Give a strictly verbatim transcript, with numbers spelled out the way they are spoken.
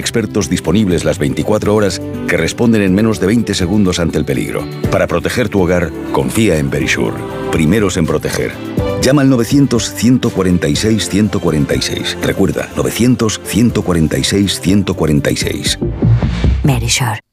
expertos disponibles las veinticuatro horas que responden en menos de veinte segundos ante el peligro. Para proteger tu hogar, confía en Verisure. Primeros en proteger. Llama al novecientos, ciento cuarenta y seis, ciento cuarenta y seis. Recuerda, novecientos, ciento cuarenta y seis, ciento cuarenta y seis. Verisure.